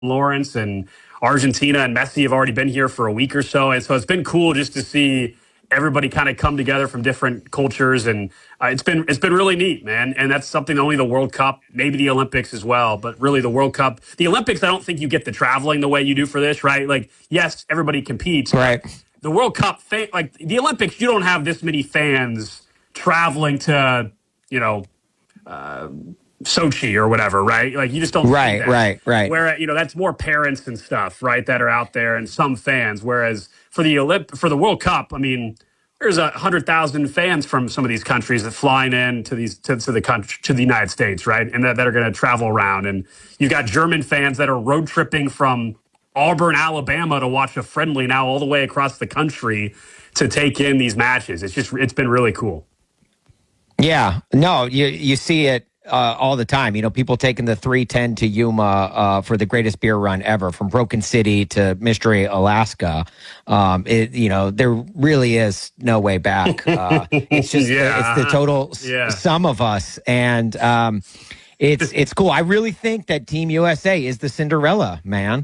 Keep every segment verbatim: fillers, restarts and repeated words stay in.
Lawrence, and Argentina and Messi have already been here for a week or so. And so it's been cool just to see everybody kind of come together from different cultures. And uh, it's been it's been really neat, man. And that's something only the World Cup, maybe the Olympics as well, but really the World Cup. The Olympics, I don't think you get the traveling the way you do for this, right? Like, yes, everybody competes. Right. The World Cup, like the Olympics, you don't have this many fans traveling to, you know, uh, Sochi or whatever, right? Like, you just don't right, see that. Right, right, Where, you know, that's more parents and stuff, right, that are out there and some fans. Whereas for the Olymp- for the World Cup, I mean, there's a hundred thousand fans from some of these countries that flying in to these to, to the country to the United States, right, and that, that are going to travel around. And you've got German fans that are road tripping from Auburn, Alabama, to watch a friendly now all the way across the country to take in these matches. It's just it's been really cool. Yeah, no, you you see it uh, all the time. You know, people taking the three ten to Yuma uh, for the greatest beer run ever, from Broken City to Mystery, Alaska. Um, it you know there really is no way back. Uh, it's just yeah. it's the total yeah. sum of us, and um, it's it's cool. I really think that Team U S A is the Cinderella, man.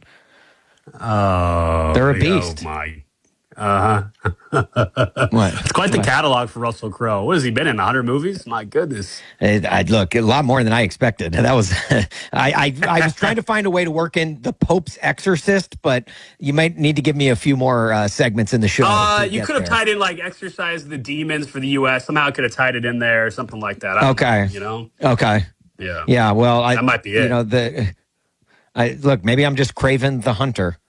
Oh, they're a beast. Oh my. Uh huh. What? It's quite the what? catalog for Russell Crowe. What has he been in? one hundred movies? My goodness. It, I look a lot more than I expected. That was I, I I was trying to find a way to work in the Pope's Exorcist, but you might need to give me a few more uh, segments in the show. Uh, you could have there. tied in like Exorcise of the Demons for the U S. Somehow I could have tied it in there or something like that. I okay. Know, you know. Okay. Yeah. Yeah. Well, I, that might be it. You know the. I look. Maybe I'm just Craven the Hunter.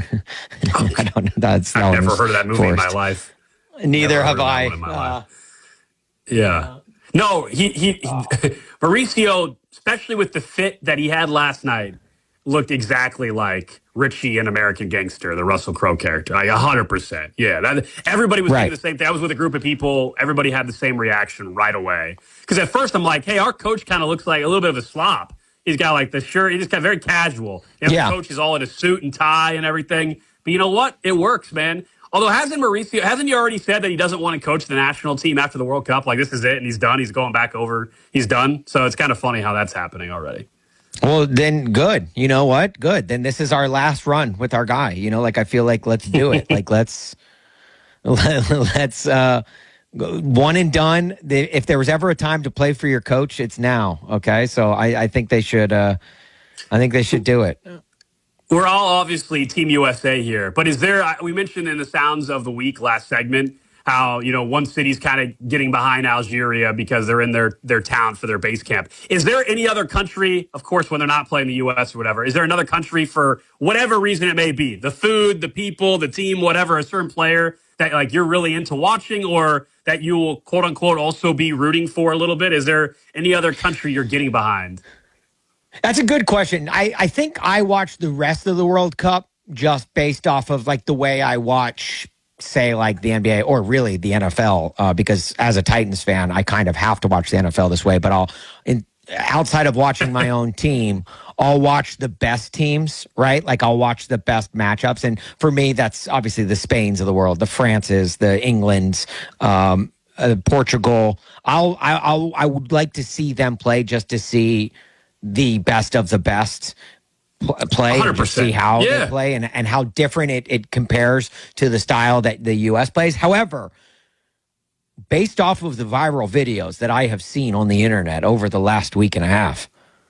I don't know. That's I've never heard of that movie forced. in my life. Neither have I. Uh, yeah. No, he, he, oh. he Mauricio, especially with the fit that he had last night, looked exactly like Richie in American Gangster, the Russell Crowe character. Like one hundred percent. Yeah. That, everybody was right. thinking the same thing. I was with a group of people. Everybody had the same reaction right away. Because at first I'm like, hey, our coach kind of looks like a little bit of a slop. He's got like the shirt. He just got very casual. You know, yeah. The coach is all in a suit and tie and everything. But you know what? It works, man. Although hasn't Mauricio, hasn't he already said that he doesn't want to coach the national team after the World Cup? Like, this is it, and he's done. He's going back over. He's done. So it's kind of funny how that's happening already. Well, then good. You know what? Good. Then this is our last run with our guy. You know, like I feel like let's do it. like let's let's uh one and done. If there was ever a time to play for your coach, it's now. Okay, so I, I think they should. Uh, I think they should do it. We're all obviously Team U S A here, but is there? We mentioned in the Sounds of the Week last segment how, you know, one city's kind of getting behind Algeria because they're in their their town for their base camp. Is there any other country? Of course, when they're not playing the U S or whatever, is there another country for whatever reason it may be? The food, the people, the team, whatever. A certain player that like you're really into watching, or that you will quote unquote also be rooting for a little bit? Is there any other country you're getting behind? That's a good question. I, I think I watch the rest of the World Cup just based off of like the way I watch, say, like the N B A or really the N F L, uh, because as a Titans fan, I kind of have to watch the N F L this way. But I'll, in, outside of watching my own team, I'll watch the best teams, right? Like I'll watch the best matchups. And for me, that's obviously the Spains of the world, the Frances, the Englands, um, uh, Portugal. I'll, I, I'll, I would like to see them play just to see the best of the best play, to see how yeah. they play and, and how different it, it compares to the style that the U S plays. However, based off of the viral videos that I have seen on the internet over the last week and a half,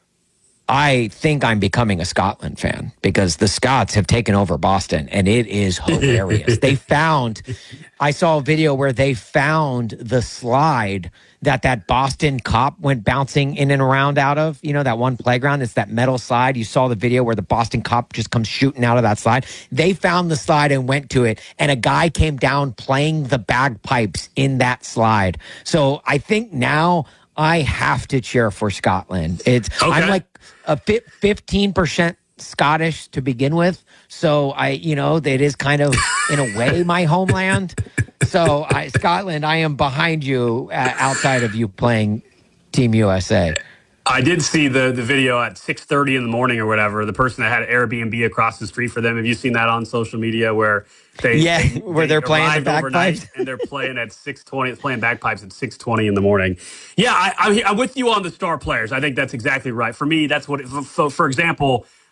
I think I'm becoming a Scotland fan because the Scots have taken over Boston and it is hilarious. They found, I saw a video where they found the slide that that Boston cop went bouncing in and around out of, you know, that one playground. It's that metal slide. You saw the video where the Boston cop just comes shooting out of that slide. They found the slide and went to it, and a guy came down playing the bagpipes in that slide. So I think now I have to cheer for Scotland. It's okay. I'm like a fifteen percent Scottish to begin with. So I, you know, it is kind of in a way my homeland. So I, Scotland, I am behind you uh, outside of you playing Team U S A. I did see the the video at six thirty in the morning or whatever. The person that had Airbnb across the street for them. Have you seen that on social media where they yeah they, where they're they playing the bagpipes and they're playing at six twenty, playing bagpipes at six twenty in the morning. Yeah, I, I'm, I'm with you on the star players. I think that's exactly right. For me, that's what. It, so, for example,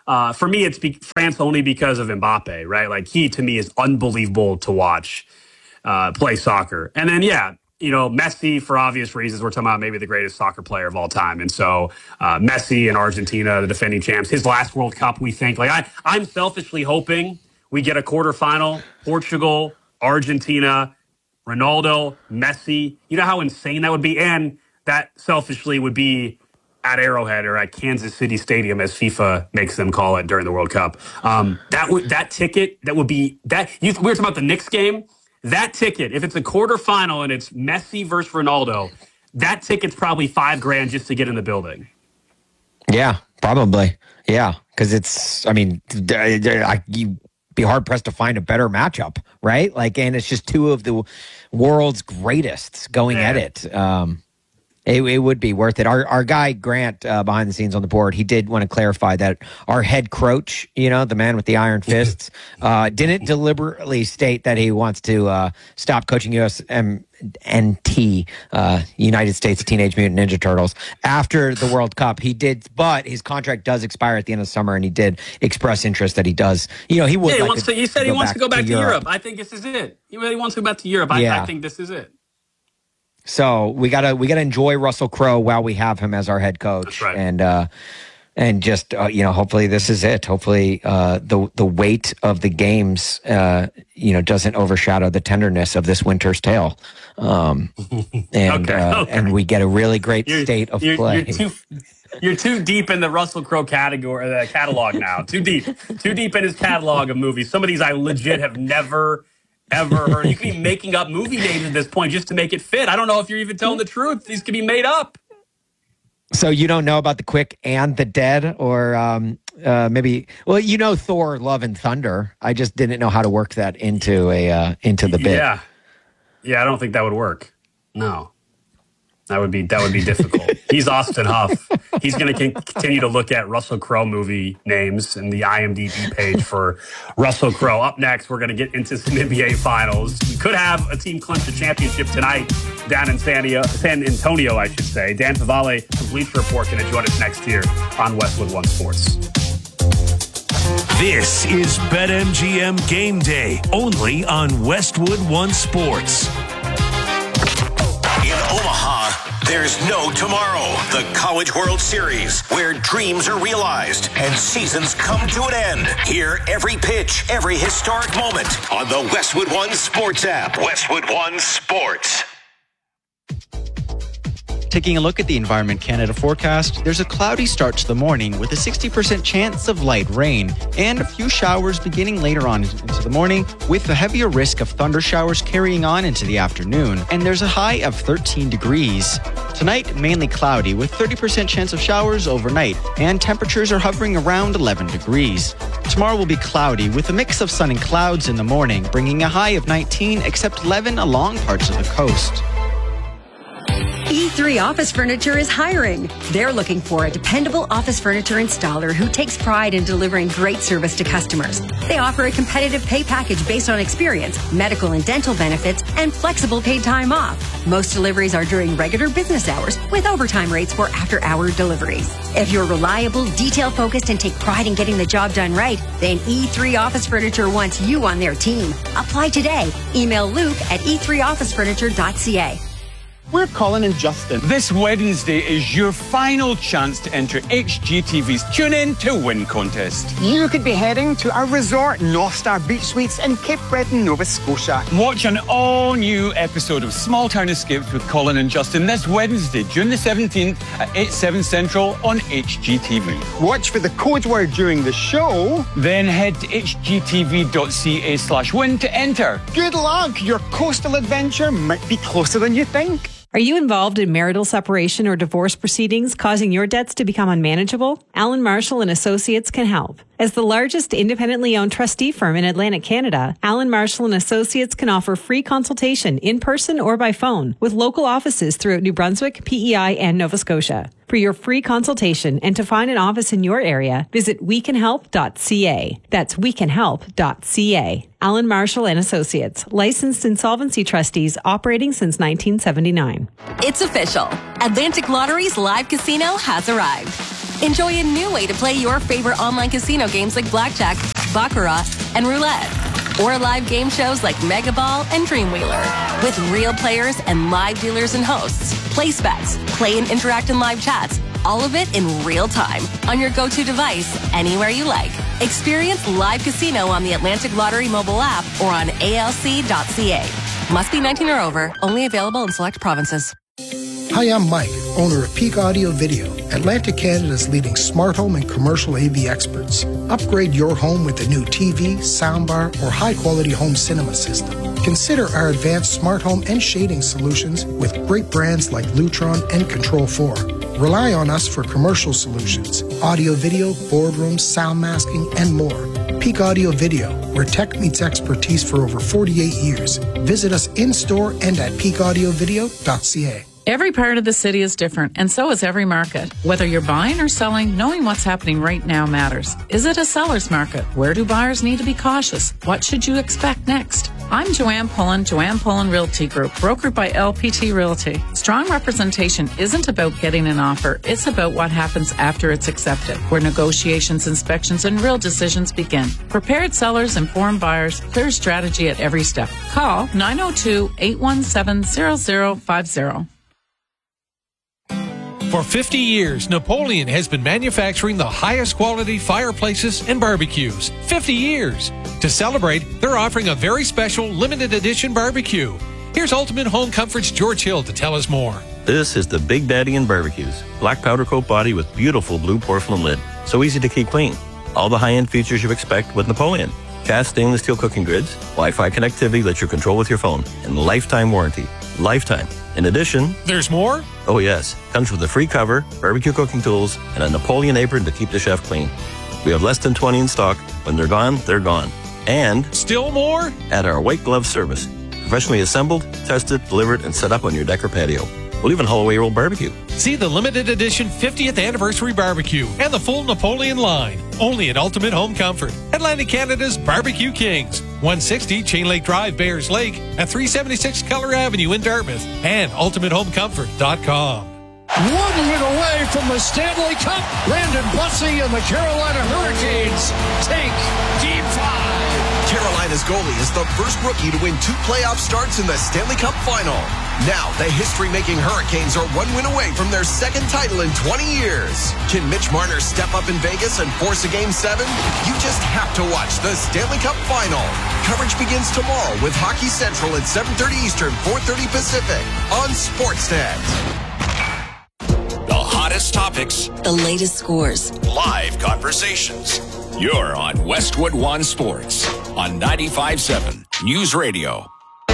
Uh, for me, it's be- France only because of Mbappe, right? Like he, to me, is unbelievable to watch uh, play soccer. And then, yeah, you know, Messi, for obvious reasons, we're talking about maybe the greatest soccer player of all time. And so uh, Messi and Argentina, the defending champs, his last World Cup, we think, like I, I'm selfishly hoping we get a quarterfinal, Portugal, Argentina, Ronaldo, Messi. You know how insane that would be? And that selfishly would be at Arrowhead or at Kansas City Stadium, as FIFA makes them call it during the World Cup. Um, that would that ticket that would be that. You, we were talking about the Knicks game. That ticket, if it's a quarterfinal and it's Messi versus Ronaldo, that ticket's probably five grand just to get in the building. Yeah, probably. Yeah, because it's. I mean, I, you be hard pressed to find a better matchup, right? Like, and it's just two of the world's greatest going yeah. at it. Um, It, it would be worth it. Our our guy Grant uh, behind the scenes on the board, he did want to clarify that our head coach, you know, the man with the iron fists, uh, didn't deliberately state that he wants to uh, stop coaching U S M N T, uh, United States Teenage Mutant Ninja Turtles, after the World Cup. He did, but his contract does expire at the end of summer, and he did express interest that he does. You know, he would. Yeah, he like wants to. He said to he wants to go back to, to Europe. Europe. I think this is it. He really wants to go back to Europe. I, yeah. I think this is it. So we gotta we gotta enjoy Russell Crowe while we have him as our head coach, That's right. and uh, and just uh, you know, hopefully this is it. Hopefully uh, the the weight of the games uh, you know doesn't overshadow the tenderness of this winter's tale, um, and okay, uh, okay. and we get a really great you're, state of you're, play. You're too, you're too deep in the Russell Crowe category, uh, catalog now. Too deep, too deep in his catalog of movies. Some of these I legit have never. Ever heard. You could be making up movie names at this point just to make it fit. I don't know if you're even telling the truth. These could be made up. So you don't know about The Quick and The Dead, or um, uh, maybe? Well, you know Thor: Love and Thunder. I just didn't know how to work that into a uh, into the bit. Yeah, yeah. I don't think that would work. No, that would be that would be difficult. He's Austin Huff. He's going to continue to look at Russell Crowe movie names and the IMDb page for Russell Crowe. Up next, we're going to get into some N B A Finals. We could have a team clinch a championship tonight down in San Antonio, San Antonio, I should say. Dan Favale from Bleacher Report going to join us next here on Westwood One Sports. This is BetMGM Game Day, only on Westwood One Sports. In Omaha, there's no tomorrow. The College World Series, where dreams are realized and seasons come to an end. Hear every pitch, every historic moment on the Westwood One Sports app. Westwood One Sports. Taking a look at the Environment Canada forecast, there's a cloudy start to the morning with a sixty percent chance of light rain and a few showers beginning later on into the morning, with a heavier risk of thunder showers carrying on into the afternoon. And there's a high of thirteen degrees. Tonight, mainly cloudy with thirty percent chance of showers overnight, and temperatures are hovering around eleven degrees. Tomorrow will be cloudy with a mix of sun and clouds in the morning, bringing a high of nineteen, except eleven along parts of the coast. E three Office Furniture is hiring. They're looking for a dependable office furniture installer who takes pride in delivering great service to customers. They offer a competitive pay package based on experience, medical and dental benefits, and flexible paid time off. Most deliveries are during regular business hours, with overtime rates for after-hour deliveries. If you're reliable, detail-focused, and take pride in getting the job done right, then E three Office Furniture wants you on their team. Apply today. Email Luke at e three office furniture dot c a. We're Colin and Justin. This Wednesday is your final chance to enter H G T V's Tune In to Win contest. You could be heading to our resort, North Star Beach Suites in Cape Breton, Nova Scotia. Watch an all-new episode of Small Town Escapes with Colin and Justin this Wednesday, June the seventeenth at eight, seven Central on H G T V. Watch for the code word during the show. Then head to h g t v dot c a slash win to enter. Good luck! Your coastal adventure might be closer than you think. Are you involved in marital separation or divorce proceedings causing your debts to become unmanageable? Allen Marshall and Associates can help. As the largest independently owned trustee firm in Atlantic Canada, Allen Marshall and Associates can offer free consultation in person or by phone with local offices throughout New Brunswick, P E I, and Nova Scotia. For your free consultation and to find an office in your area, visit we can help dot c a. That's we can help dot c a. Allen Marshall and Associates, licensed insolvency trustees operating since nineteen seventy-nine. It's official. Atlantic Lottery's live casino has arrived. Enjoy a new way to play your favorite online casino games like Blackjack, Baccarat, and Roulette. Or live game shows like Mega Ball and Dreamwheeler. With real players and live dealers and hosts. Place bets, play and interact in live chats. All of it in real time on your go-to device, anywhere you like. Experience live casino on the Atlantic Lottery mobile app or on A L C dot C A. Must be nineteen or over. Only available in select provinces. Hi, I'm Mike, owner of Peak Audio Video, Atlantic Canada's leading smart home and commercial A V experts. Upgrade your home with a new T V, soundbar, or high-quality home cinema system. Consider our advanced smart home and shading solutions with great brands like Lutron and Control four. Rely on us for commercial solutions, audio video, boardrooms, sound masking, and more. Peak Audio Video, where tech meets expertise for over forty-eight years. Visit us in-store and at peak audio video dot c a. Every part of the city is different, and so is every market. Whether you're buying or selling, knowing what's happening right now matters. Is it a seller's market? Where do buyers need to be cautious? What should you expect next? I'm Joanne Pullen, Joanne Pullen Realty Group, brokered by L P T Realty. Strong representation isn't about getting an offer. It's about what happens after it's accepted, where negotiations, inspections, and real decisions begin. Prepared sellers, informed buyers, clear strategy at every step. Call nine oh two, eight one seven, zero zero five zero. For fifty years, Napoleon has been manufacturing the highest quality fireplaces and barbecues. fifty years. To celebrate, they're offering a very special limited edition barbecue. Here's Ultimate Home Comfort's George Hill to tell us more. This is the Big Daddy in Barbecues. Black powder coat body with beautiful blue porcelain lid. So easy to keep clean. All the high-end features you expect with Napoleon. Cast stainless steel cooking grids, Wi-Fi connectivity that you control with your phone, and lifetime warranty. Lifetime. In addition, there's more? Oh yes. Comes with a free cover, barbecue cooking tools, and a Napoleon apron to keep the chef clean. We have less than twenty in stock. When they're gone, they're gone. And still more? At our white glove service. Professionally assembled, tested, delivered, and set up on your deck or patio. We'll even haul away your old barbecue. See the limited edition fiftieth anniversary barbecue and the full Napoleon line. Only at Ultimate Home Comfort. Atlantic Canada's Barbecue Kings. one sixty Chain Lake Drive, Bayers Lake, at three seventy-six Keller Avenue in Dartmouth, and ultimate home comfort dot com. One win away from the Stanley Cup. Brandon Bussey and the Carolina Hurricanes take Game five. Carolina's goalie is the first rookie to win two playoff starts in the Stanley Cup final. Now, the history-making Hurricanes are one win away from their second title in twenty years. Can Mitch Marner step up in Vegas and force a Game seven? You just have to watch the Stanley Cup final. Coverage begins tomorrow with Hockey Central at seven thirty Eastern, four thirty Pacific on Sportsnet. The hottest topics. The latest scores. Live conversations. You're on Westwood One Sports on ninety-five point seven News Radio.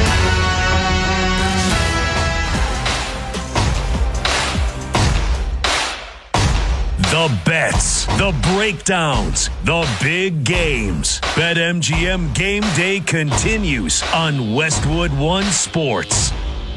The bets, the breakdowns, the big games. BetMGM Game Day continues on Westwood One Sports.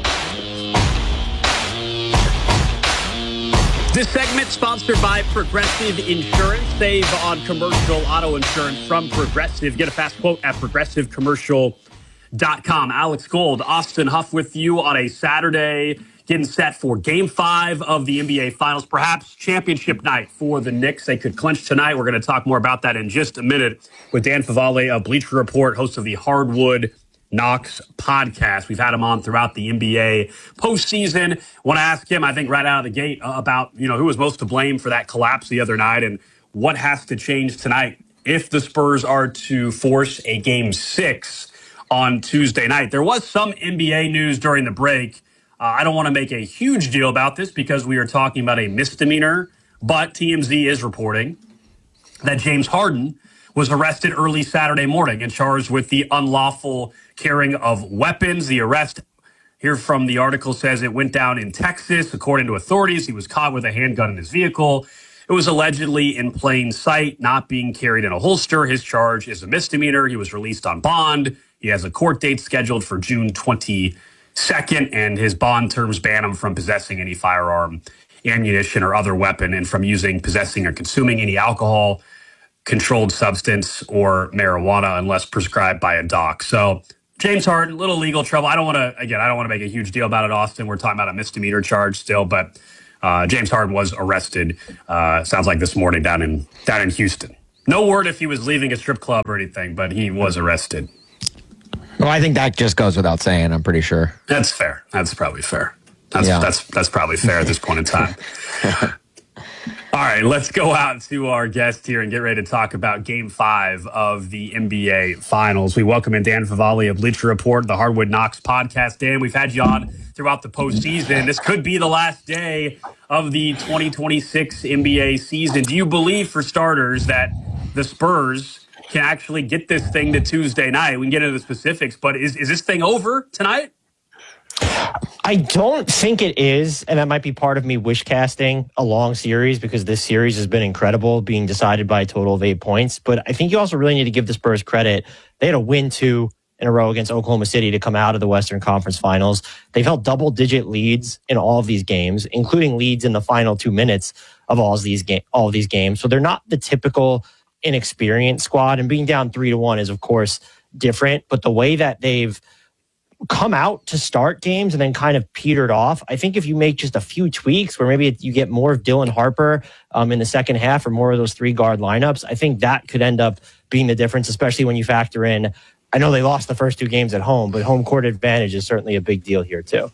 This segment sponsored by Progressive Insurance. Save on commercial auto insurance from Progressive. Get a fast quote at progressive commercial dot com. Alex Gold, Austin Huff with you on a Saturday, getting set for Game five of the N B A Finals, perhaps championship night for the Knicks. They could clinch tonight. We're going to talk more about that in just a minute with Dan Favale of Bleacher Report, host of the Hardwood Knocks podcast. We've had him on throughout the N B A postseason. Want to ask him, I think, right out of the gate uh, about, you know, who was most to blame for that collapse the other night and what has to change tonight if the Spurs are to force a game six on Tuesday night. There was some N B A news during the break. Uh, I don't want to make a huge deal about this because we are talking about a misdemeanor, but T M Z is reporting that James Harden was arrested early Saturday morning and charged with the unlawful carrying of weapons. The arrest here from the article says it went down in Texas. According to authorities, he was caught with a handgun in his vehicle. It was allegedly in plain sight, not being carried in a holster. His charge is a misdemeanor. He was released on bond. He has a court date scheduled for June twenty-second, and his bond terms ban him from possessing any firearm, ammunition, or other weapon, and from using, possessing, or consuming any alcohol, controlled substance, or marijuana unless prescribed by a doc. So James Harden, little legal trouble. I don't want to, again, I don't want to make a huge deal about it, Austin. We're talking about a misdemeanor charge still, but Uh, James Harden was arrested. Uh, sounds like this morning down in down in Houston. No word if he was leaving a strip club or anything, but he was arrested. Well, I think that just goes without saying. I'm pretty sure that's fair. That's probably fair. That's yeah. that's that's probably fair at this point in time. All right, let's go out to our guest here and get ready to talk about Game Five of the N B A Finals. We welcome in Dan Favale of Bleacher Report, the Hardwood Knocks podcast. Dan, we've had you on throughout the postseason. This could be the last day of the twenty twenty-six N B A season. Do you believe, for starters, that the Spurs can actually get this thing to Tuesday night? We can get into the specifics, but is is this thing over tonight? I don't think it is, and that might be part of me wish casting a long series because this series has been incredible, being decided by a total of eight points. But I think you also really need to give the Spurs credit. They had a win two in a row against Oklahoma City to come out of the Western Conference Finals. They've held double-digit leads in all of these games, including leads in the final two minutes of all of these ga- all of these games. So they're not the typical inexperienced squad, and being down three to one is, of course, different. But the way that they've come out to start games and then kind of petered off. I think if you make just a few tweaks where maybe you get more of Dylan Harper um, in the second half or more of those three guard lineups, I think that could end up being the difference, especially when you factor in, I know they lost the first two games at home, but home court advantage is certainly a big deal here too.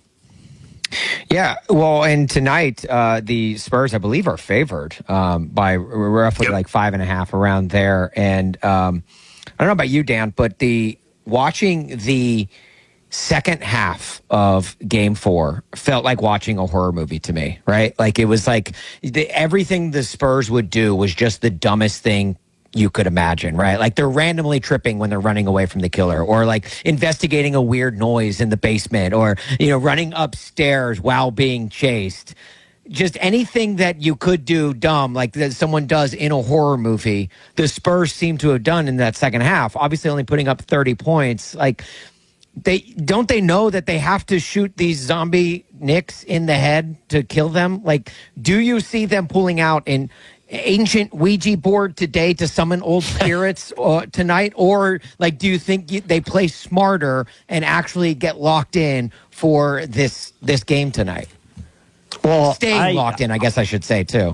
Yeah, well, and tonight uh, the Spurs, I believe, are favored um, by roughly yep. like five and a half around there. And um, I don't know about you, Dan, but the watching the second half of game four felt like watching a horror movie to me, right? Like it was like the, everything the Spurs would do was just the dumbest thing you could imagine, right? Like they're randomly tripping when they're running away from the killer, or like investigating a weird noise in the basement, or, you know, running upstairs while being chased. Just anything that you could do dumb, like that someone does in a horror movie, the Spurs seem to have done in that second half, obviously only putting up thirty points. Like, They don't they know that they have to shoot these zombie Knicks in the head to kill them? Like, do you see them pulling out an ancient Ouija board today to summon old spirits uh, tonight? Or, like, do you think they play smarter and actually get locked in for this this game tonight? Well, staying I, locked in, I guess I should say, too.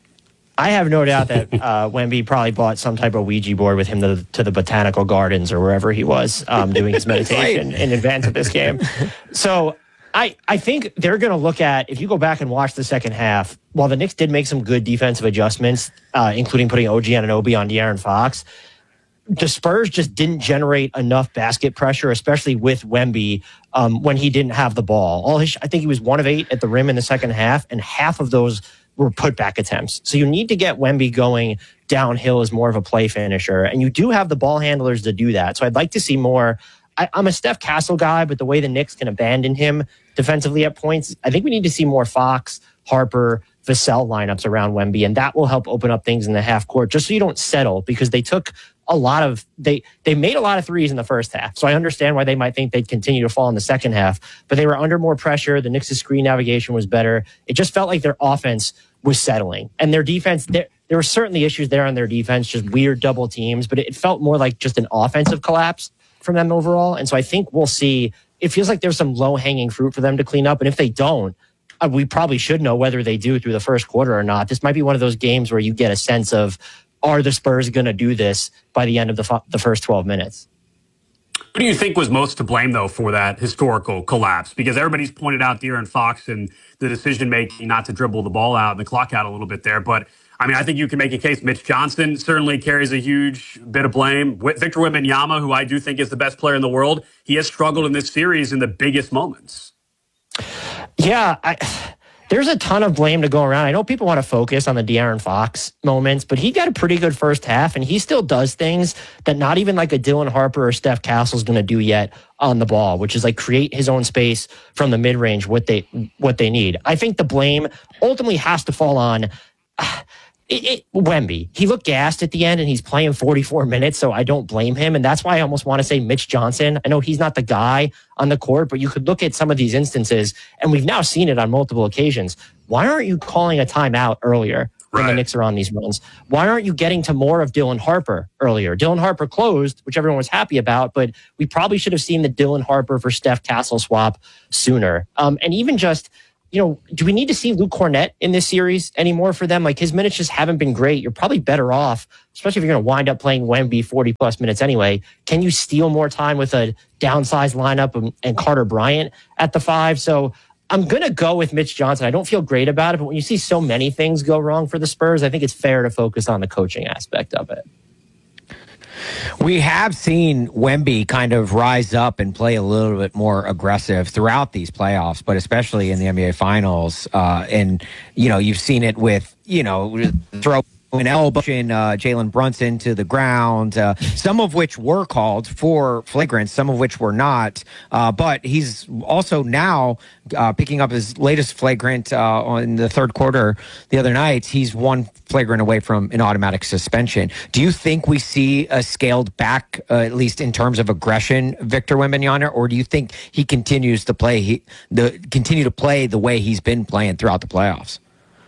I have no doubt that uh, Wemby probably bought some type of Ouija board with him to, to the Botanical Gardens or wherever he was um, doing his meditation right. in advance of this game. So I, I think they're going to look at, if you go back and watch the second half, while the Knicks did make some good defensive adjustments, uh, including putting O G Anunoby on De'Aaron Fox, the Spurs just didn't generate enough basket pressure, especially with Wemby um, when he didn't have the ball. All his, I think he was one of eight at the rim in the second half, and half of those were putback attempts. So you need to get Wemby going downhill as more of a play finisher, and you do have the ball handlers to do that. So I'd like to see more. I, I'm a Steph Castle guy, but the way the Knicks can abandon him defensively at points, I think we need to see more Fox, Harper, Vassell lineups around Wemby, and that will help open up things in the half court, just so you don't settle, because they took a lot of, they they made a lot of threes in the first half. So I understand why they might think they'd continue to fall in the second half, but they were under more pressure. The Knicks' screen navigation was better. It just felt like their offense was settling, and their defense, there, there were certainly issues there on their defense, just weird double teams, but it felt more like just an offensive collapse from them overall. And so I think we'll see, it feels like there's some low hanging fruit for them to clean up. And if they don't, uh, we probably should know whether they do through the first quarter or not. This might be one of those games where you get a sense of, are the Spurs going to do this by the end of the, f- the first twelve minutes? Who do you think was most to blame, though, for that historical collapse? Because everybody's pointed out De'Aaron Fox and the decision-making not to dribble the ball out and the clock out a little bit there. But, I mean, I think you can make a case. Mitch Johnson certainly carries a huge bit of blame. Victor Wembanyama, who I do think is the best player in the world, he has struggled in this series in the biggest moments. Yeah, I... There's a ton of blame to go around. I know people want to focus on the De'Aaron Fox moments, but he got a pretty good first half, and he still does things that not even like a Dylan Harper or Steph Castle is going to do yet on the ball, which is like create his own space from the mid-range, what they what they need. I think the blame ultimately has to fall on uh, it, it, Wemby. He looked gassed at the end, and he's playing forty-four minutes, so I don't blame him. And that's why I almost want to say Mitch Johnson. I know he's not the guy on the court, but you could look at some of these instances, and we've now seen it on multiple occasions. Why aren't you calling a timeout earlier when right. the Knicks are on these runs? Why aren't you getting to more of Dylan Harper earlier? Dylan Harper closed, which everyone was happy about, but we probably should have seen the Dylan Harper for Steph Castle swap sooner. Um, and even just, you know, do we need to see Luke Cornett in this series anymore for them? Like, his minutes just haven't been great. You're probably better off, especially if you're going to wind up playing Wemby forty plus minutes anyway. Can you steal more time with a downsized lineup and, and Carter Bryant at the five? So I'm going to go with Mitch Johnson. I don't feel great about it, but when you see so many things go wrong for the Spurs, I think it's fair to focus on the coaching aspect of it. We have seen Wemby kind of rise up and play a little bit more aggressive throughout these playoffs, but especially in the N B A Finals. Uh, and, you know, you've seen it with, you know, throw an elbow in uh, Jalen Brunson to the ground, uh, some of which were called for flagrant, some of which were not. Uh, but he's also now uh, picking up his latest flagrant uh, on the third quarter the other night. He's one flagrant away from an automatic suspension. Do you think we see a scaled back, uh, at least in terms of aggression, Victor Wembanyama, or do you think he continues to play he the continue to play the way he's been playing throughout the playoffs?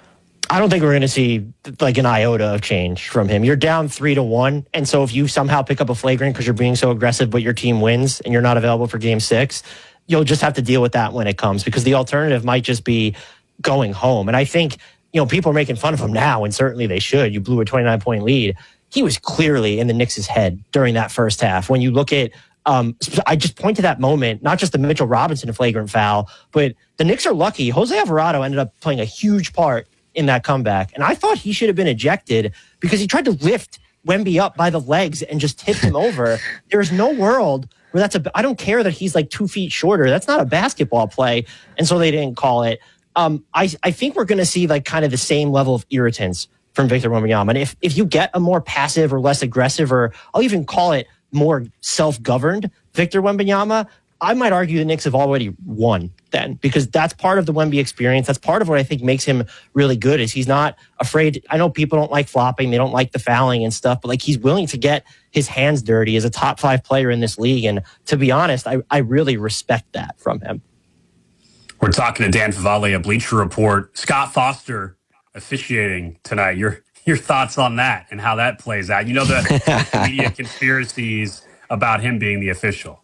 I don't think we're going to see like an iota of change from him. You're down three to one. And so if you somehow pick up a flagrant because you're being so aggressive, but your team wins and you're not available for game six, you'll just have to deal with that when it comes, because the alternative might just be going home. And I think, you know, people are making fun of him now, and certainly they should. You blew a twenty-nine point lead. He was clearly in the Knicks' head during that first half. When you look at, um, I just point to that moment, not just the Mitchell Robinson flagrant foul, but the Knicks are lucky. Jose Alvarado ended up playing a huge part in that comeback. And I thought he should have been ejected because he tried to lift Wemby up by the legs and just tipped him over. There's no world where that's a, I don't care that he's like two feet shorter. That's not a basketball play. And so they didn't call it. Um, I, I think we're going to see like kind of the same level of irritants from Victor Wembanyama. And if, if you get a more passive or less aggressive, or I'll even call it more self-governed Victor Wembanyama, I might argue the Knicks have already won then, because that's part of the Wemby experience. That's part of what I think makes him really good, is he's not afraid. I know people don't like flopping. They don't like the fouling and stuff, but like, he's willing to get his hands dirty as a top five player in this league. And to be honest, I, I really respect that from him. We're talking to Dan Favale of Bleacher Report. Scott Foster officiating tonight. Your your thoughts on that and how that plays out? You know, the media conspiracies about him being the official.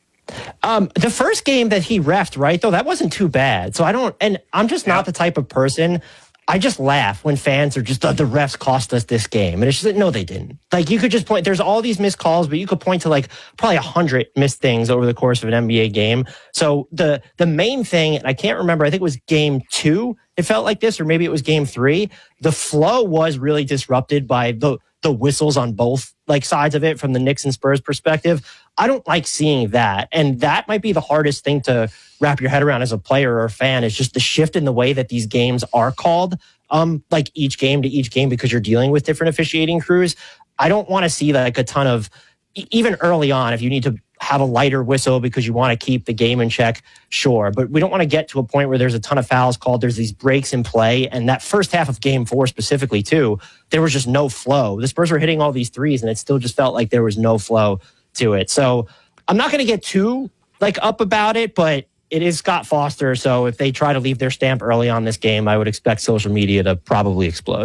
Um, the first game that he reffed, right, though, that wasn't too bad. So I don't, and I'm just not the type of person, I just laugh when fans are just, oh, the refs cost us this game. And it's just like, no, they didn't. Like, you could just point, there's all these missed calls, but you could point to like probably a hundred missed things over the course of an N B A game. So the, the main thing, and I can't remember, I think it was game two, it felt like this, or maybe it was game three. The flow was really disrupted by the, the whistles on both like sides of it from the Knicks and Spurs perspective. I don't like seeing that. And that might be the hardest thing to wrap your head around as a player or a fan, is just the shift in the way that these games are called, um, like each game to each game, because you're dealing with different officiating crews. I don't want to see like a ton of, even early on, if you need to have a lighter whistle because you want to keep the game in check, sure. But we don't want to get to a point where there's a ton of fouls called. There's these breaks in play. And that first half of game four specifically too, there was just no flow. The Spurs were hitting all these threes and it still just felt like there was no flow to it. So I'm not going to get too like up about it, but it is Scott Foster. So if they try to leave their stamp early on this game, I would expect social media to probably explode.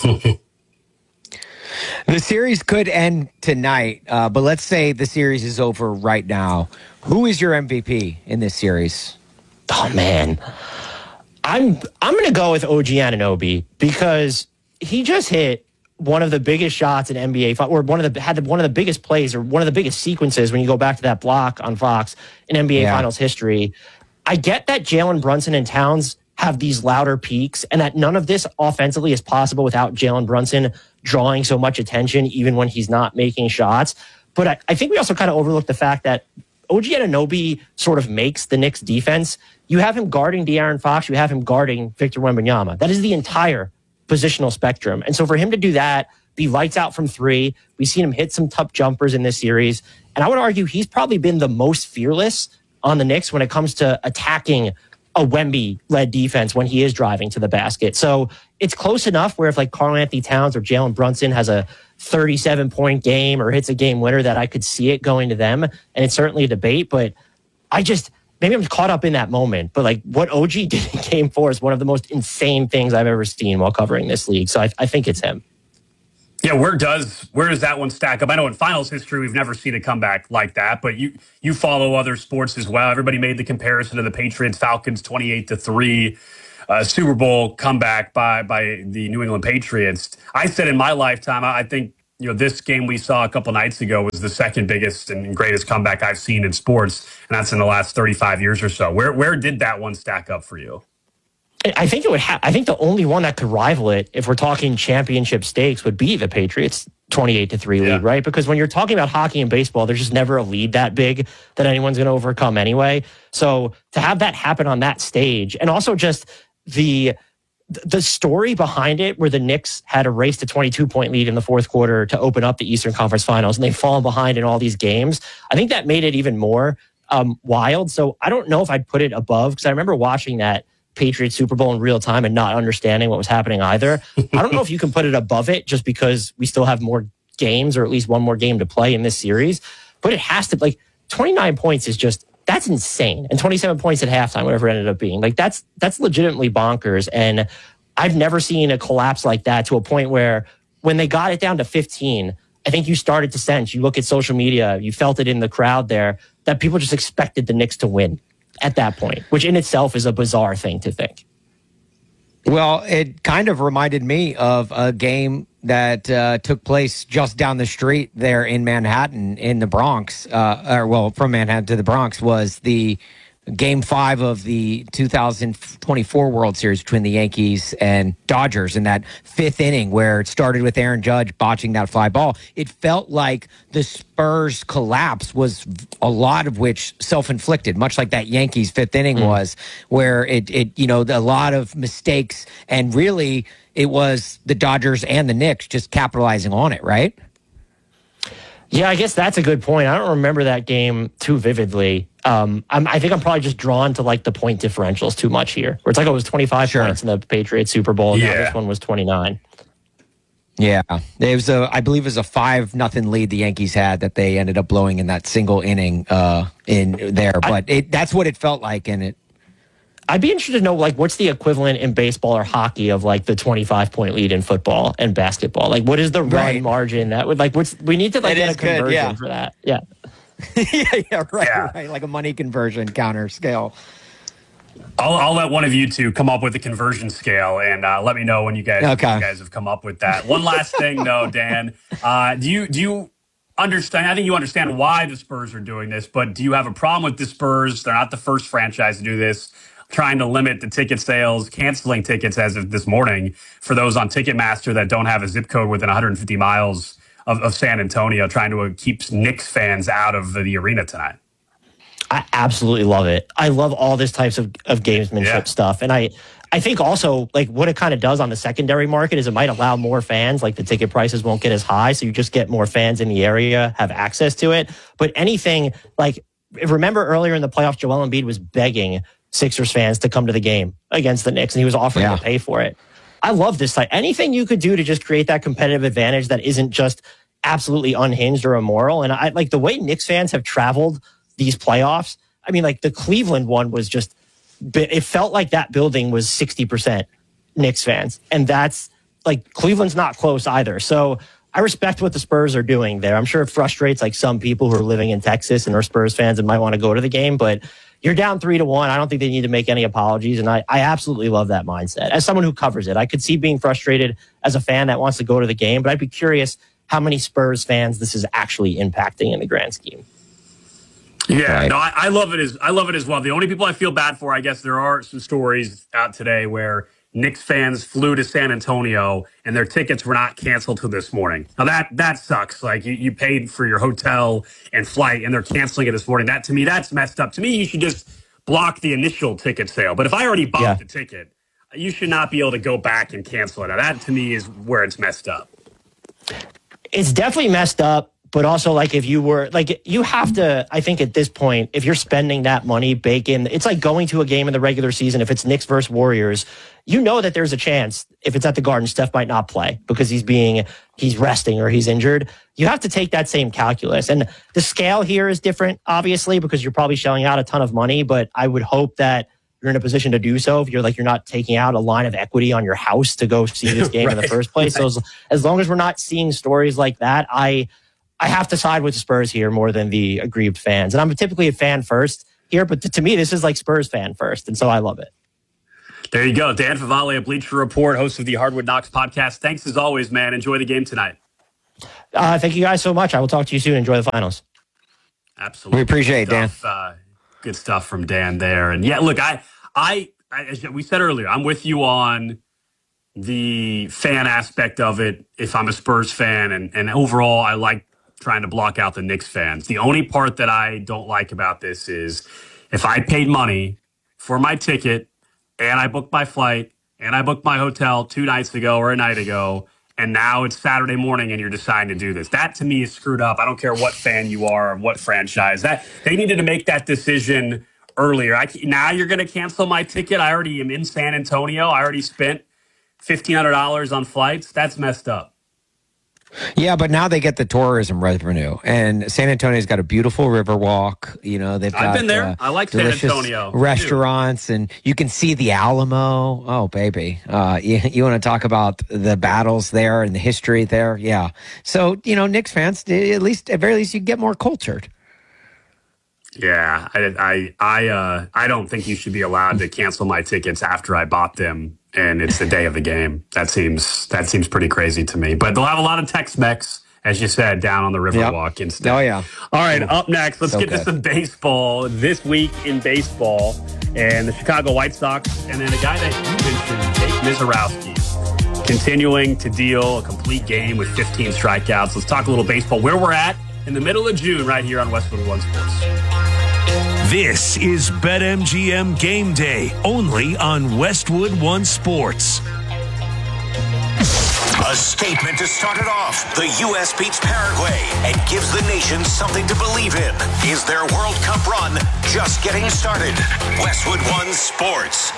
The series could end tonight, uh, but let's say the series is over right now. Who is your M V P in this series? Oh, man. I'm I'm going to go with O G Anunoby, because he just hit one of the biggest shots in N B A, or one of the had one of the biggest plays, or one of the biggest sequences when you go back to that block on Fox in N B A yeah. Finals history. I get that Jalen Brunson and Towns have these louder peaks, and that none of this offensively is possible without Jalen Brunson drawing so much attention, even when he's not making shots. But I, I think we also kind of overlook the fact that O G Anunoby sort of makes the Knicks defense. You have him guarding De'Aaron Fox. You have him guarding Victor Wembanyama. That is the entire positional spectrum. And so for him to do that, be lights out from three, we've seen him hit some tough jumpers in this series. And I would argue he's probably been the most fearless on the Knicks when it comes to attacking a Wemby-led defense when he is driving to the basket. So it's close enough where if like Karl-Anthony Towns or Jalen Brunson has a thirty-seven point game or hits a game winner, that I could see it going to them. And it's certainly a debate, but I just, maybe I'm caught up in that moment. But like what O G did in game four is one of the most insane things I've ever seen while covering this league. So I, I think it's him. Yeah, where does where does that one stack up? I know in finals history we've never seen a comeback like that, but you you follow other sports as well. Everybody made the comparison to the Patriots Falcons twenty-eight to three uh, Super Bowl comeback by by the New England Patriots. I said in my lifetime, I think you know this game we saw a couple nights ago was the second biggest and greatest comeback I've seen in sports, and that's in the last thirty-five years or so. Where where did that one stack up for you? I think it would. Ha- I think the only one that could rival it, if we're talking championship stakes, would be the Patriots' twenty-eight to three Yeah. lead, right? Because when you're talking about hockey and baseball, there's just never a lead that big that anyone's going to overcome anyway. So to have that happen on that stage, and also just the the story behind it, where the Knicks had a race to twenty-two point lead in the fourth quarter to open up the Eastern Conference Finals, and they've fallen behind in all these games. I think that made it even more um, wild. So I don't know if I'd put it above, because I remember watching that Patriots Super Bowl in real time and not understanding what was happening either. I don't know if you can put it above it just because we still have more games, or at least one more game to play in this series. But it has to, like, twenty-nine points is just, that's insane. And twenty-seven points at halftime, whatever it ended up being. Like, that's that's legitimately bonkers. And I've never seen a collapse like that, to a point where when they got it down to fifteen, I think you started to sense, you look at social media, you felt it in the crowd there, that people just expected the Knicks to win at that point, which in itself is a bizarre thing to think. Well, it kind of reminded me of a game that uh, took place just down the street there in Manhattan, in the Bronx, uh, or well, from Manhattan to the Bronx, was the Game five of the two thousand twenty-four World Series between the Yankees and Dodgers, in that fifth inning where it started with Aaron Judge botching that fly ball. It felt like the Spurs collapse was a lot of which self-inflicted, much like that Yankees fifth inning mm. was, where it, it, you know, a lot of mistakes, and really it was the Dodgers and the Knicks just capitalizing on it, right? Yeah, I guess that's a good point. I don't remember that game too vividly. Um, I'm, I think I'm probably just drawn to like the point differentials too much here, where it's like, oh, it was twenty-five sure. points in the Patriots Super Bowl, and yeah. now this one was twenty-nine. Yeah, it was a, I believe it was a five nothing lead the Yankees had that they ended up blowing in that single inning uh, in there. But I, it, that's what it felt like, and it. I'd be interested to know, like, what's the equivalent in baseball or hockey of like the twenty-five point lead in football and basketball? Like, what is the right. run margin that would, like, what's, we need to like it get a conversion good, yeah. for that. Yeah. yeah, yeah, right, yeah. right. Like a money conversion counter scale. I'll, I'll let one of you two come up with the conversion scale, and uh, let me know when you guys, okay. when you guys have come up with that. One last thing, though, Dan. Uh, do you do you understand? I think you understand why the Spurs are doing this, but do you have a problem with the Spurs? They're not the first franchise to do this. Trying to limit the ticket sales, canceling tickets as of this morning for those on Ticketmaster that don't have a zip code within one hundred fifty miles of, of San Antonio, trying to keep Knicks fans out of the, the arena tonight. I absolutely love it. I love all this types of, of gamesmanship yeah. stuff. And I, I think also, like, what it kind of does on the secondary market is it might allow more fans, like the ticket prices won't get as high, so you just get more fans in the area, have access to it. But anything, like, remember earlier in the playoffs, Joel Embiid was begging Sixers fans to come to the game against the Knicks, and he was offering yeah. to pay for it. I love this type. Anything you could do to just create that competitive advantage that isn't just absolutely unhinged or immoral. And I like the way Knicks fans have traveled these playoffs. I mean, like the Cleveland one was just, it felt like that building was sixty percent Knicks fans. And that's like, Cleveland's not close either. So I respect what the Spurs are doing there. I'm sure it frustrates like some people who are living in Texas and are Spurs fans and might want to go to the game, but you're down three to one. I don't think they need to make any apologies. And I, I absolutely love that mindset. As someone who covers it, I could see being frustrated as a fan that wants to go to the game, but I'd be curious how many Spurs fans this is actually impacting in the grand scheme. Yeah, right. no, I, I love it as I love it as well. The only people I feel bad for, I guess, there are some stories out today where Knicks fans flew to San Antonio and their tickets were not canceled till this morning. Now that that sucks. Like you, you paid for your hotel and flight and they're canceling it this morning. That to me, that's messed up. To me, you should just block the initial ticket sale. But if I already bought yeah. the ticket, you should not be able to go back and cancel it. Now that to me is where it's messed up. It's definitely messed up. But also, like, if you were, like, you have to, I think at this point, if you're spending that money, bake in, it's like going to a game in the regular season. If it's Knicks versus Warriors, you know that there's a chance, if it's at the Garden, Steph might not play because he's being, he's resting or he's injured. You have to take that same calculus. And the scale here is different, obviously, because you're probably shelling out a ton of money. But I would hope that you're in a position to do so. If you're like, you're not taking out a line of equity on your house to go see this game right, in the first place. Right. So as, as long as we're not seeing stories like that, I, I have to side with the Spurs here more than the aggrieved fans. And I'm typically a fan first here, but to, to me, this is like Spurs fan first. And so I love it. There you go. Dan Favale of Bleacher Report, host of the Hardwood Knocks podcast. Thanks as always, man. Enjoy the game tonight. Uh, thank you guys so much. I will talk to you soon. Enjoy the finals. Absolutely. We appreciate good it, stuff, Dan. Uh, good stuff from Dan there. And yeah, look, I, I, I, as we said earlier, I'm with you on the fan aspect of it. If I'm a Spurs fan, and, and overall, I like trying to block out the Knicks fans. The only part that I don't like about this is if I paid money for my ticket and I booked my flight and I booked my hotel two nights ago or a night ago, and now it's Saturday morning and you're deciding to do this. That to me is screwed up. I don't care what fan you are or what franchise. That they needed to make that decision earlier. I, now you're going to cancel my ticket. I already am in San Antonio. I already spent fifteen hundred dollars on flights. That's messed up. Yeah, but now they get the tourism revenue, and San Antonio's got a beautiful river walk. You know, they've got I've been there. Uh, I like San Antonio. Restaurants, and you can see the Alamo. Oh, baby. Uh, you, you want to talk about the battles there and the history there? Yeah. So, you know, Knicks fans, at least, at very least, you get more cultured. Yeah, I, I, I, uh, I don't think you should be allowed to cancel my tickets after I bought them, and it's the day of the game. That seems that seems pretty crazy to me. But they'll have a lot of Tex-Mex, as you said, down on the Riverwalk yep. instead. Oh yeah. All right, up next, let's so get good. to some baseball. This week in baseball, and the Chicago White Sox, and then a guy that you mentioned, Jake Mizorowski, continuing to deal a complete game with fifteen strikeouts. Let's talk a little baseball. Where we're at in the middle of June, right here on Westwood One Sports. This is BetMGM Game Day, only on Westwood One Sports. A statement to start it off. The U S beats Paraguay and gives the nation something to believe in. Is their World Cup run just getting started? Westwood One Sports.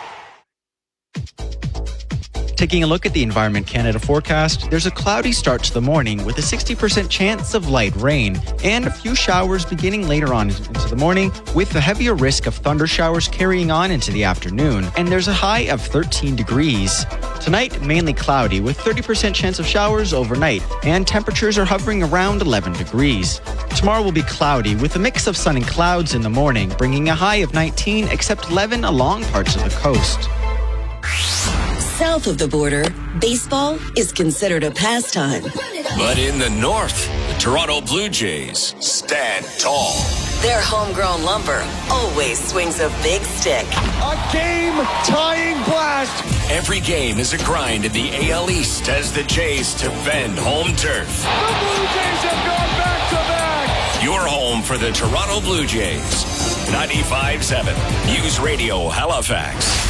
Taking a look at the Environment Canada forecast, there's a cloudy start to the morning with a sixty percent chance of light rain and a few showers beginning later on into the morning, with a heavier risk of thunder showers carrying on into the afternoon. And there's a high of thirteen degrees. Tonight, mainly cloudy with thirty percent chance of showers overnight, and temperatures are hovering around eleven degrees. Tomorrow will be cloudy with a mix of sun and clouds in the morning, bringing a high of nineteen, except eleven along parts of the coast. South of the border, baseball is considered a pastime. But in the north, the Toronto Blue Jays stand tall. Their homegrown lumber always swings a big stick. A game-tying blast. Every game is a grind in the A L East as the Jays defend home turf. The Blue Jays have gone back-to-back. Your home for the Toronto Blue Jays. ninety-five point seven News Radio Halifax.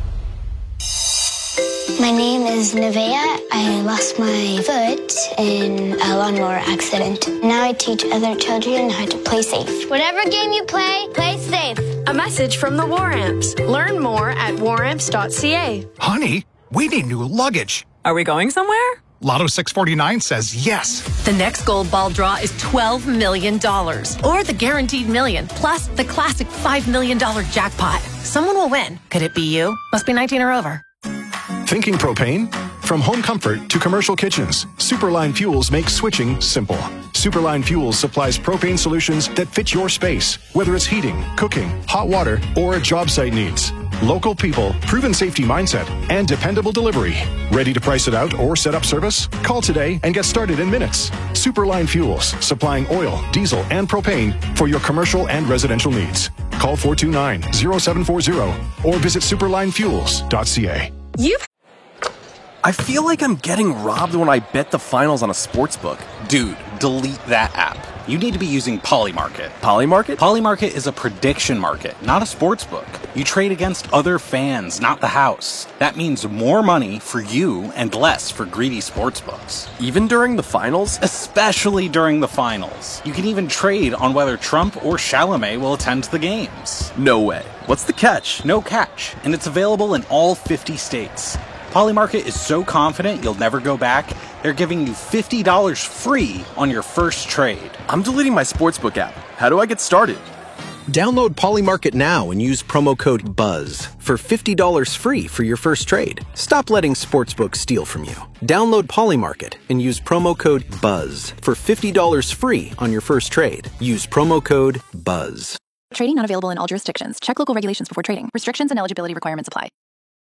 My name is Nevaeh. I lost my foot in a lawnmower accident. Now I teach other children how to play safe. Whatever game you play, play safe. A message from the War Amps. Learn more at war amps dot c a. Honey, we need new luggage. Are we going somewhere? Lotto six forty-nine says yes. The next gold ball draw is twelve million dollars. Or the guaranteed million, plus the classic five million dollars jackpot. Someone will win. Could it be you? Must be nineteen or over. Thinking propane? From home comfort to commercial kitchens, Superline Fuels makes switching simple. Superline Fuels supplies propane solutions that fit your space, whether it's heating, cooking, hot water, or job site needs. Local people, proven safety mindset, and dependable delivery. Ready to price it out or set up service? Call today and get started in minutes. Superline Fuels, supplying oil, diesel, and propane for your commercial and residential needs. Call four two nine, zero seven four zero or visit superline fuels dot c a. You've I feel like I'm getting robbed when I bet the finals on a sportsbook. Dude, delete that app. You need to be using Polymarket. Polymarket? Polymarket is a prediction market, not a sportsbook. You trade against other fans, not the house. That means more money for you and less for greedy sportsbooks. Even during the finals? Especially during the finals. You can even trade on whether Trump or Chalamet will attend the games. No way. What's the catch? No catch, and it's available in all fifty states. Polymarket is so confident you'll never go back, they're giving you fifty dollars free on your first trade. I'm deleting my sportsbook app. How do I get started? Download Polymarket now and use promo code BUZZ for fifty dollars free for your first trade. Stop letting sportsbooks steal from you. Download Polymarket and use promo code BUZZ for fifty dollars free on your first trade. Use promo code BUZZ. Trading not available in all jurisdictions. Check local regulations before trading. Restrictions and eligibility requirements apply.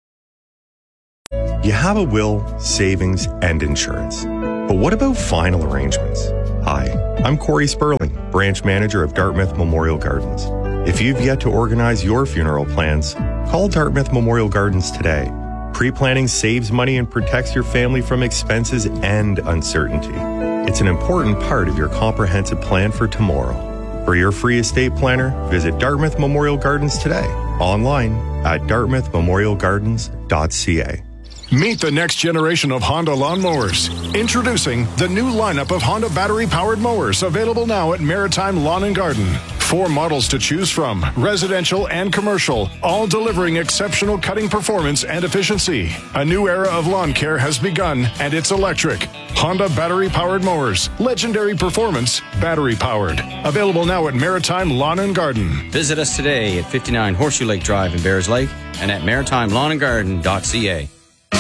You have a will, savings, and insurance. But what about final arrangements? Hi, I'm Corey Sperling, branch manager of Dartmouth Memorial Gardens. If you've yet to organize your funeral plans, call Dartmouth Memorial Gardens today. Pre-planning saves money and protects your family from expenses and uncertainty. It's an important part of your comprehensive plan for tomorrow. For your free estate planner, visit Dartmouth Memorial Gardens today, online at dartmouth memorial gardens dot c a. Meet the next generation of Honda lawnmowers. Introducing the new lineup of Honda battery-powered mowers, available now at Maritime Lawn and Garden. Four models to choose from, residential and commercial, all delivering exceptional cutting performance and efficiency. A new era of lawn care has begun, and it's electric. Honda battery-powered mowers. Legendary performance, battery-powered. Available now at Maritime Lawn and Garden. Visit us today at fifty-nine Horseshoe Lake Drive in Bears Lake and at maritime lawn and garden dot c a.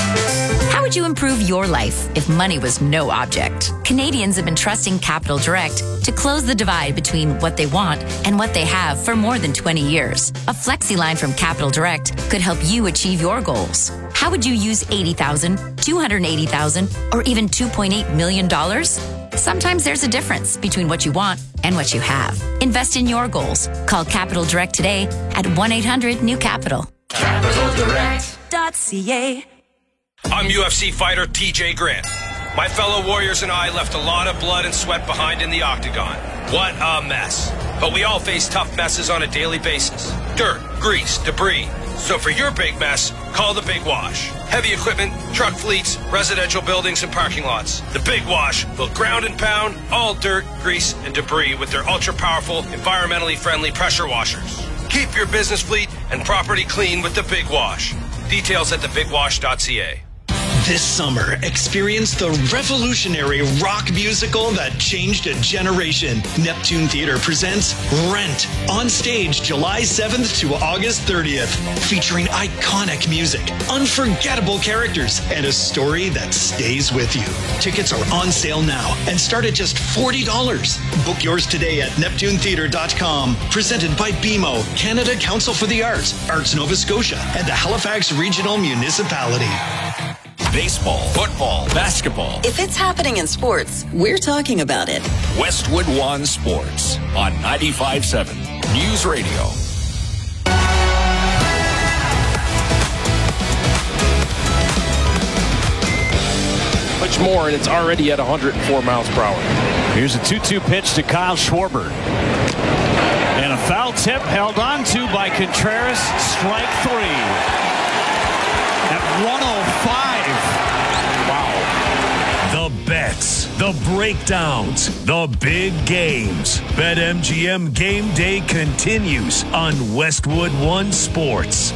How would you improve your life if money was no object? Canadians have been trusting Capital Direct to close the divide between what they want and what they have for more than twenty years. A flexi line from Capital Direct could help you achieve your goals. How would you use eighty thousand dollars, two hundred eighty thousand dollars, or even two point eight million dollars? Sometimes there's a difference between what you want and what you have. Invest in your goals. Call Capital Direct today at one eight hundred new capital. capital direct dot c a. I'm U F C fighter T J Grant. My fellow warriors and I left a lot of blood and sweat behind in the octagon. What a mess. But we all face tough messes on a daily basis. Dirt, grease, debris. So for your big mess, call the Big Wash. Heavy equipment, truck fleets, residential buildings, and parking lots. The Big Wash will ground and pound all dirt, grease, and debris with their ultra-powerful, environmentally friendly pressure washers. Keep your business fleet and property clean with the Big Wash. Details at the big wash dot c a. This summer, experience the revolutionary rock musical that changed a generation. Neptune Theater presents Rent on stage July seventh to August thirtieth, featuring iconic music, unforgettable characters, and a story that stays with you. Tickets are on sale now and start at just forty dollars. Book yours today at neptune theater dot com. Presented by B M O, Canada Council for the Arts, Arts Nova Scotia, and the Halifax Regional Municipality. Baseball, football, basketball. If it's happening in sports, we're talking about it. Westwood One Sports on ninety-five point seven News Radio. Much more, and it's already at one hundred four miles per hour. Here's a two two pitch to Kyle Schwarber. And a foul tip held on to by Contreras. Strike three. At one oh five. The bets, the breakdowns, the big games. BetMGM Game Day continues on Westwood One Sports.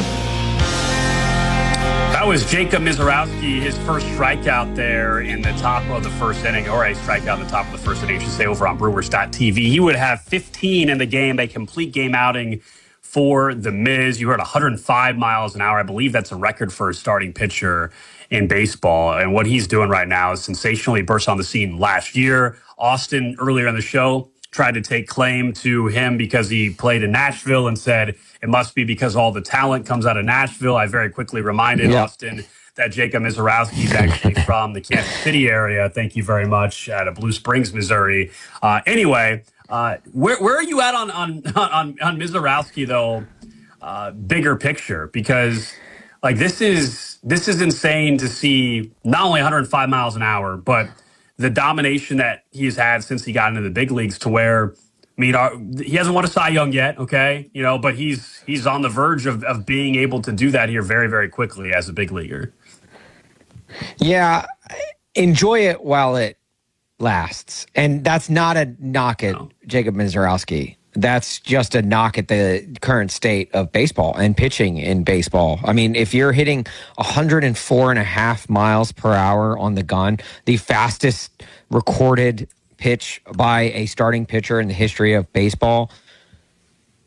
That was Jacob Mizorowski, his first strikeout there in the top of the first inning, or a strikeout in the top of the first inning, I should say, over on Brewers dot t v. He would have fifteen in the game, a complete game outing for the Miz. You heard one hundred five miles an hour. I believe that's a record for a starting pitcher in baseball. And what he's doing right now is sensationally burst on the scene last year. Austin, earlier in the show, tried to take claim to him because he played in Nashville and said it must be because all the talent comes out of Nashville. I very quickly reminded yeah. Austin that Jacob Mizorowski is actually from the Kansas City area. Thank you very much. Out of Blue Springs, Missouri. Uh, anyway, uh, where where are you at on on on, on Mizorowski though? Uh, bigger picture, because like this is this is insane to see. Not only one hundred five miles an hour, but the domination that he's had since he got into the big leagues, to where, I mean, our, he hasn't won a Cy Young yet, okay? You know, but he's he's on the verge of, of being able to do that here very, very quickly as a big leaguer. Yeah, enjoy it while it lasts. And that's not a knock at no. Jacob Mizorowski. That's just a knock at the current state of baseball and pitching in baseball. I mean, if you're hitting one hundred four and a half miles per hour on the gun, the fastest recorded pitch by a starting pitcher in the history of baseball,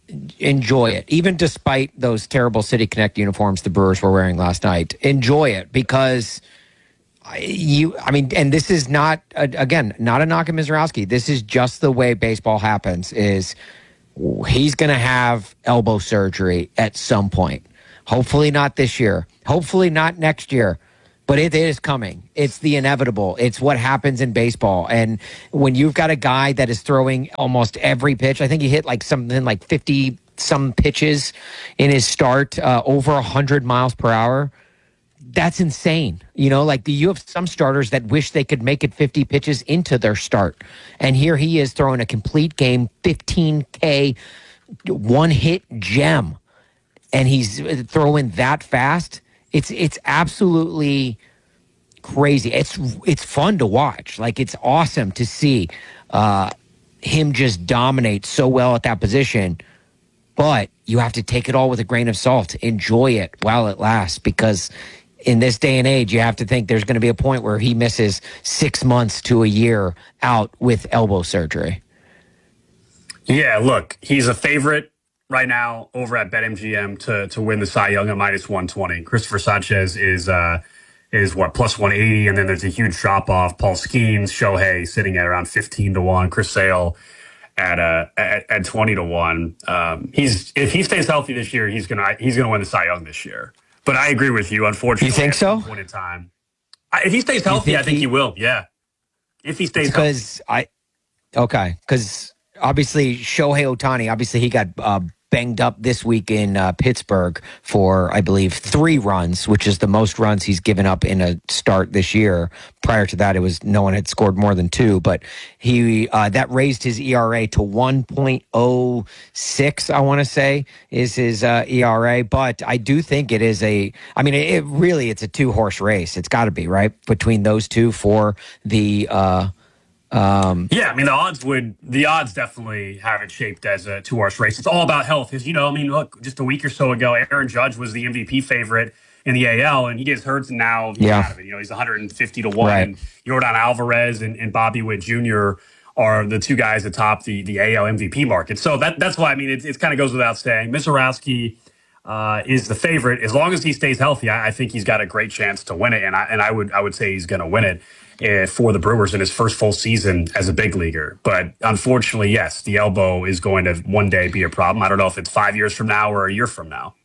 enjoy it, even despite those terrible City Connect uniforms the Brewers were wearing last night. Enjoy it because you, I mean, and this is not, again, not a knock at Mizorowski. This is just the way baseball happens is he's going to have elbow surgery at some point. Hopefully not this year. Hopefully not next year. But it is coming. It's the inevitable. It's what happens in baseball. And when you've got a guy that is throwing almost every pitch, I think he hit like something like fifty some pitches in his start, uh, over one hundred miles per hour. That's insane. You know, like you have some starters that wish they could make it fifty pitches into their start. And here he is throwing a complete game, fifteen K, one hit gem. And he's throwing that fast. It's it's absolutely crazy. It's it's fun to watch. Like, it's awesome to see uh, him just dominate so well at that position. But you have to take it all with a grain of salt. Enjoy it while it lasts, because in this day and age, you have to think there's going to be a point where he misses six months to a year out with elbow surgery. Yeah, look, he's a favorite right now over at BetMGM to to win the Cy Young at minus one twenty. Christopher Sanchez is uh is what, plus one eighty, and then there's a huge drop off. Paul Skeens, Shohei sitting at around fifteen to one. Chris Sale at uh at, at twenty to one. Um, he's if he stays healthy this year, he's gonna he's gonna win the Cy Young this year. But I agree with you. Unfortunately, you think at so? Some point in time, I, if he stays healthy, think I think he, he will. Yeah, if he stays healthy. Because I okay, because obviously Shohei Ohtani, obviously he got uh, banged up this week in uh, Pittsburgh for, I believe, three runs, which is the most runs he's given up in a start this year. Prior to that, it was no one had scored more than two, but he uh, that raised his E R A to one point oh six, I want to say, is his uh, E R A. But I do think it is a, I mean, it, it really, it's a two-horse race. It's got to be, right, between those two for the uh Um, yeah, I mean, the odds would, the odds definitely have it shaped as a two horse race. It's all about health. Because, you know, I mean, look, just a week or so ago, Aaron Judge was the M V P favorite in the A L, and he gets hurt, and now he's yeah. out of it. You know, he's one hundred fifty to one. Right. And Yordan Alvarez and, and Bobby Witt Junior are the two guys atop the, the A L M V P market. So that that's why, I mean, it, it kind of goes without saying. Mizorowski uh, is the favorite. As long as he stays healthy, I, I think he's got a great chance to win it. And I, and I would I would say he's going to win it Uh, for the Brewers in his first full season as a big leaguer. But unfortunately, yes, the elbow is going to one day be a problem. I don't know if it's five years from now or a year from now.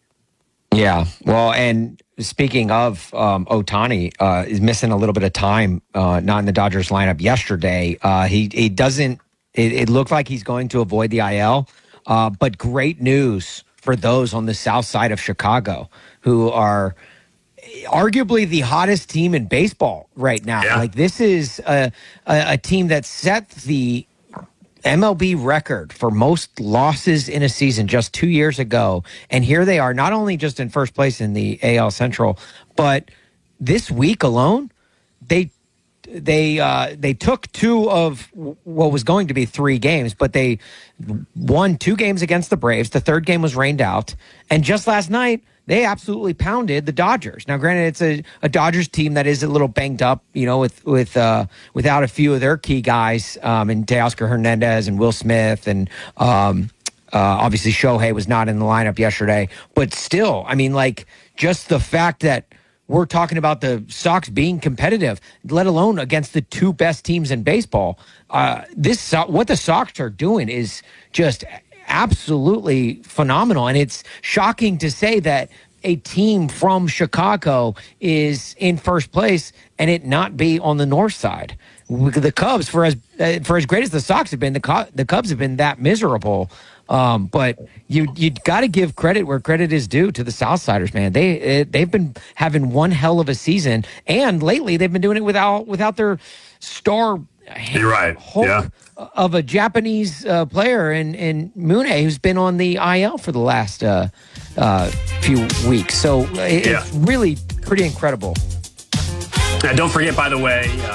Yeah. Well, and speaking of um, Ohtani, uh, is missing a little bit of time, uh, not in the Dodgers lineup yesterday. Uh, he, he doesn't, it, it looked like he's going to avoid the I L, uh, but great news for those on the south side of Chicago who are arguably the hottest team in baseball right now. Yeah. Like, this is a, a, a team that set the M L B record for most losses in a season just two years ago. And here they are, not only just in first place in the A L Central, but this week alone, they they uh, they took two of what was going to be three games, but they won two games against the Braves. The third game was rained out. And just last night, they absolutely pounded the Dodgers. Now, granted, it's a, a Dodgers team that is a little banged up, you know, with with uh, without a few of their key guys, um, and Teoscar Hernandez and Will Smith, and um, uh, obviously Shohei was not in the lineup yesterday. But still, I mean, like, just the fact that we're talking about the Sox being competitive, let alone against the two best teams in baseball. Uh, this what the Sox are doing is just absolutely phenomenal. And it's shocking to say that a team from Chicago is in first place and it not be on the north side. The Cubs, for as uh, for as great as the Sox have been, the the Cubs have been that miserable. Um, but you you got to give credit where credit is due to the Southsiders, man. They they've been having one hell of a season, and lately they've been doing it without without their star. You're right. Yeah. Of a Japanese uh, player in in Mune, who's been on the I L for the last uh, uh, few weeks. So it, yeah. It's really pretty incredible. Uh, don't forget, by the way, uh,